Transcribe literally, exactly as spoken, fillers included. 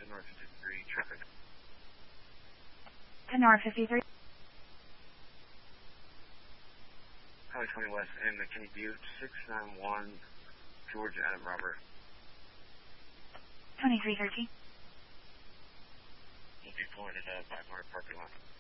ten North fifty-three, traffic. ten North fifty-three. Highway twenty West and McKinney Butte, six nine one, George Adam Robert. twenty-three thirteen. Will be pulling at a five hundred parking lot.